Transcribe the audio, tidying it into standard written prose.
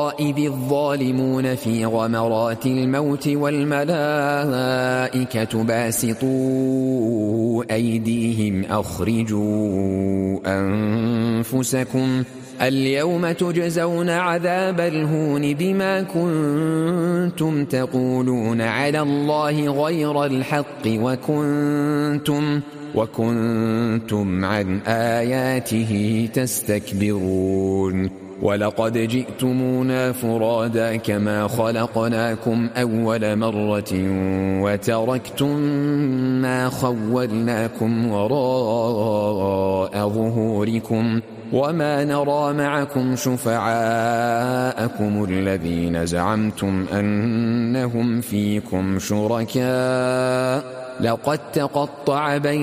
إذ الظالمون في غمرات الموت والملائكة باسطوا أيديهم أخرجوا أنفسكم اليوم تجزون عذاب الهون بما كنتم تقولون على الله غير الحق وكنتم عن آياته تستكبرون ولقد جئتمونا فرادا كما خلقناكم أول مرة وتركتم ما خولناكم وراء ظهوركم وما نرى معكم شفعاءكم الذين زعمتم أنهم فيكم شركاء لقد تقطع بينكم